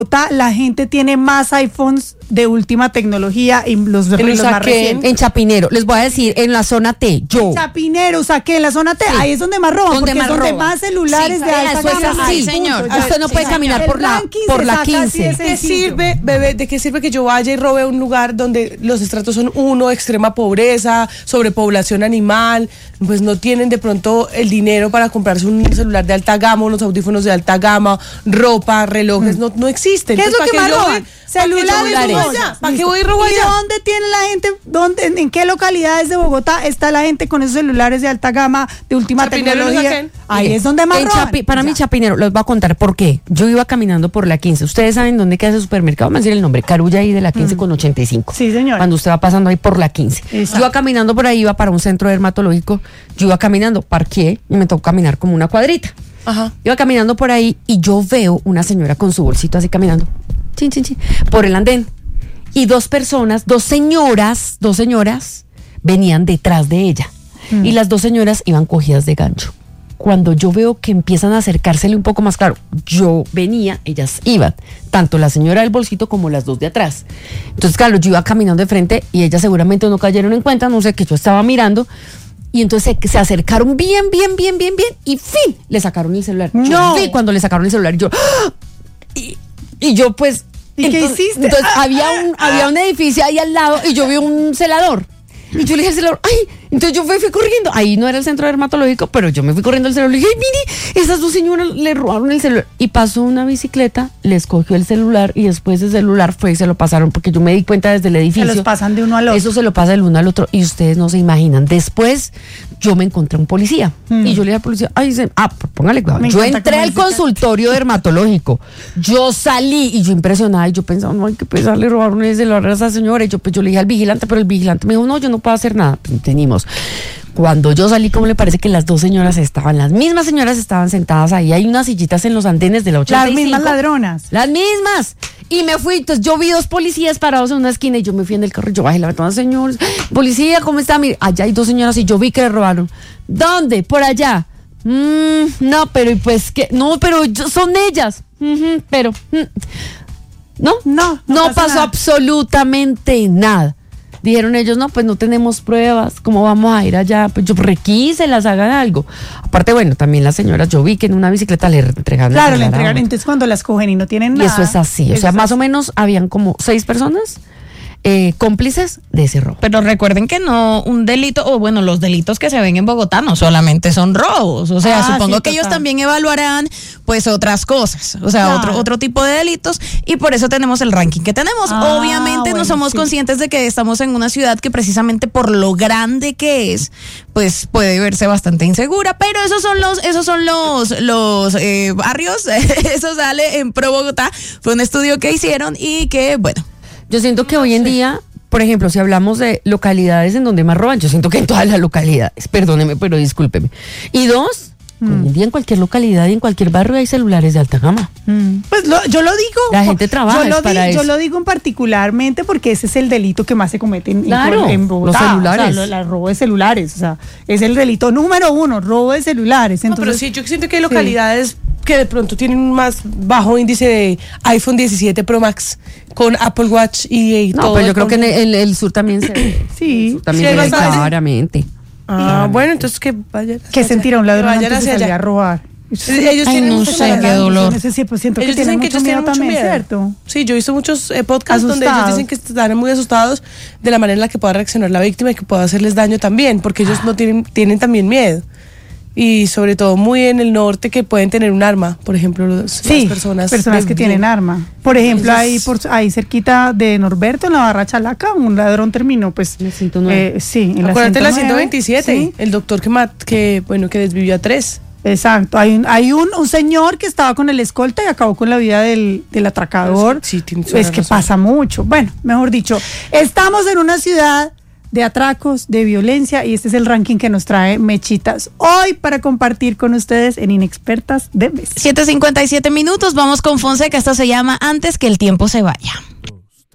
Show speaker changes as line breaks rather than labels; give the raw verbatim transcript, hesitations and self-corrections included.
la gente tiene más iPhones de última tecnología y los, los más recientes.
En Chapinero, les voy a decir, en la zona T, yo.
En Chapinero, saqué en la zona T, sí. Ahí es donde más roban,
donde
porque
más
es donde
roban.
más celulares
sí,
de alta
eso
gama.
Es así, señor.
Punto,
Usted no puede sí, caminar por la, por la quince.
¿Qué sirve, bebé, de qué sirve que yo vaya y robe un lugar donde los estratos son uno, extrema pobreza, sobrepoblación animal, pues no tienen de pronto el dinero para comprarse un celular de alta gama, unos audífonos de alta gama, ropa, relojes, mm. no, no existen.
¿Qué es lo que más roban?
Celulares. ¿Para qué voy y robo allá?
¿Y dónde tiene la gente? ¿Dónde, en, en qué localidades de Bogotá está la gente con esos celulares de alta gama, de última
Chapinero
tecnología? Ahí Mire, es donde más roban.
Chapi, para mí, Chapinero, les voy a contar por qué. Yo iba caminando por la quince. Ustedes saben dónde queda ese supermercado. Vamos a decir el nombre. Carulla ahí de la quince mm. con ochenta y cinco.
Sí, señor.
Cuando usted va pasando ahí por la quince. Exacto. Yo iba caminando por ahí, iba para un centro dermatológico. Yo iba caminando, parqué y me tocó caminar como una cuadrita.
Ajá.
Iba caminando por ahí y yo veo una señora con su bolsito así caminando. Chin, chin, chin. Por el andén. Y dos personas, dos señoras, dos señoras venían detrás de ella. Mm. Y las dos señoras iban cogidas de gancho. Cuando yo veo que empiezan a acercársele un poco más, claro, yo venía, ellas iban, tanto la señora del bolsito como las dos de atrás. Entonces, claro, yo iba caminando de frente y ellas seguramente no cayeron en cuenta, no sé, que yo estaba mirando. Y entonces se, se acercaron bien, bien, bien, bien, bien, y fin, le sacaron el celular.
No.
Yo vi cuando le sacaron el celular, yo... Y, y yo pues...
¿Y
entonces,
qué hiciste?
Entonces había un, había un edificio ahí al lado y yo vi un celador. Y yo le dije al celador, ay, entonces yo fui, fui corriendo. Ahí no era el centro dermatológico, pero yo me fui corriendo al celular. Le dije, ay, mire, esas dos señoras le robaron el celular. Y pasó una bicicleta, les cogió el celular y después ese celular fue y se lo pasaron, porque yo me di cuenta desde el edificio.
Se los pasan de uno al otro.
Eso se lo pasa del uno al otro y ustedes no se imaginan. Después yo me encontré un policía mm. y yo le dije al policía, ay, se, ah, póngale cuidado. Yo entré al consultorio dermatológico, yo salí y yo impresionada y yo pensaba, no hay que pensar, le robaron el celular a esa señora. Y yo, pues yo le dije al vigilante, pero el vigilante me dijo, no, yo no puedo hacer nada. Pues, tenimos. Cuando yo salí, ¿cómo le parece que las dos señoras estaban? Las mismas señoras estaban sentadas ahí. Hay unas sillitas en los andenes de la ochenta y cinco.
Las mismas ladronas.
Las mismas. Y me fui, entonces yo vi dos policías parados en una esquina y yo me fui en el carro y yo bajé la ventana, señores, policía, ¿cómo está? Mire, allá hay dos señoras y yo vi que le robaron. ¿Dónde? Por allá. Mm, no, pero pues que, no, pero yo, son ellas. Uh-huh, pero, mm, no,
no,
no, no pasó nada. Absolutamente nada. Dijeron ellos, no, pues no tenemos pruebas, ¿cómo vamos a ir allá? Pues yo requíselas, hagan algo. Aparte, bueno, también las señoras, yo vi que en una bicicleta le entregaron.
Claro, le entregaron, entonces cuando las cogen y no tienen nada.
Y eso es así, o sea, más o menos habían como seis personas eh, cómplices de ese robo.
Pero recuerden que no, un delito, o bueno, los delitos que se ven en Bogotá no solamente son robos, o sea, ah, supongo sí, que total. Ellos también evaluarán pues otras cosas, o sea, claro. otro, otro tipo de delitos, y por eso tenemos el ranking que tenemos. Ah, Obviamente bueno, no somos sí. conscientes de que estamos en una ciudad que precisamente por lo grande que es, pues puede verse bastante insegura, pero esos son los, esos son los, los eh, barrios, eso sale en Pro Bogotá, fue un estudio que hicieron y que, bueno,
yo siento que hoy en día, por ejemplo, si hablamos de localidades en donde más roban, yo siento que en todas las localidades, perdóneme, pero discúlpeme. Y dos, mm. hoy en día en cualquier localidad y en cualquier barrio hay celulares de alta gama.
Mm. Pues lo, yo lo digo.
La gente trabaja
yo lo,
para
di,
eso.
yo lo digo en particularmente porque ese es el delito que más se comete en,
claro,
en Bogotá.
Los celulares.
O sea, el robo de celulares. O sea, es el delito número uno, robo de celulares. Entonces,
no, pero sí, yo siento que hay localidades sí. que de pronto tienen un más bajo índice de iPhone diecisiete Pro Max con Apple Watch y, y
no,
todo.
No, pero yo creo que en el, el, el sur también se ve.
Sí.
También
sí,
se ve claramente.
Ah, bueno, entonces que vayan.
Que sentirá un ladrón antes de salir a robar.
Ellos
Ay,
tienen
no
mucho
sé,
miedo.
qué dolor.
Ellos sí, pues siento
ellos
que
dicen
tienen
que
mucho
ellos
miedo
tienen mucho
también,
miedo.
¿cierto?
Sí, yo he visto muchos eh, podcasts
Asustados.
donde ellos dicen que están muy asustados de la manera en la que pueda reaccionar la víctima y que pueda hacerles daño también, porque ellos no tienen, tienen también miedo. Y sobre todo muy en el norte que pueden tener un arma, por ejemplo, los,
sí,
las personas.
personas que tienen arma. Por ejemplo, ahí por ahí cerquita de Norberto, en la Barra Chalaca, un ladrón terminó, pues.
En la ciento nueve.
Eh, sí, en la
Acuérdate
ciento nueve,
la ciento veintisiete, ¿sí? El doctor que, mat, que, bueno, que desvivió a tres.
Exacto, hay un, hay un, un señor que estaba con el escolta y acabó con la vida del, del atracador.
Sí, sí,
es que razón. Pasa mucho. Bueno, mejor dicho, estamos en una ciudad de atracos, de violencia, y este es el ranking que nos trae Mechitas hoy para compartir con ustedes en Inexpertas de Vez.
siete cincuenta y siete minutos, vamos con Fonseca, esto se llama Antes que el tiempo se vaya.